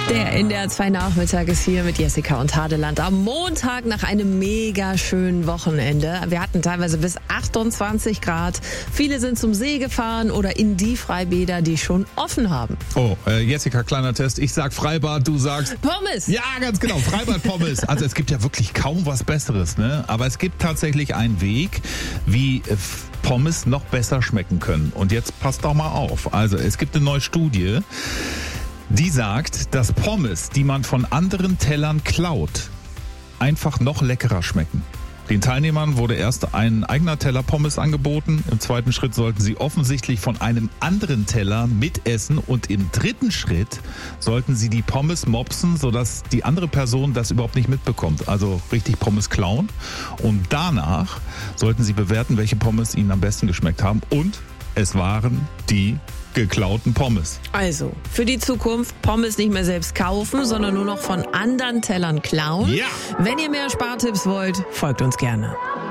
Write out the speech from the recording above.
Der NDR 2 Nachmittag ist hier mit Jessica und Hadeland am Montag nach einem mega schönen Wochenende. Wir hatten teilweise bis 28 Grad. Viele sind zum See gefahren oder in die Freibäder, die schon offen haben. Oh, Jessica, kleiner Test. Ich sag Freibad, du sagst Pommes. Ja, ganz genau, Freibad Pommes. Also es gibt ja wirklich kaum was Besseres, ne? Aber es gibt tatsächlich einen Weg, wie Pommes noch besser schmecken können. Und jetzt passt doch mal auf. Also es gibt eine neue Studie, die sagt, dass Pommes, die man von anderen Tellern klaut, einfach noch leckerer schmecken. Den Teilnehmern wurde erst ein eigener Teller Pommes angeboten. Im zweiten Schritt sollten sie offensichtlich von einem anderen Teller mitessen. Und im dritten Schritt sollten sie die Pommes mopsen, sodass die andere Person das überhaupt nicht mitbekommt. Also richtig Pommes klauen. Und danach sollten sie bewerten, welche Pommes ihnen am besten geschmeckt haben. Und es waren die geklauten Pommes. Also, für die Zukunft Pommes nicht mehr selbst kaufen, sondern nur noch von anderen Tellern klauen. Ja. Wenn ihr mehr Spartipps wollt, folgt uns gerne.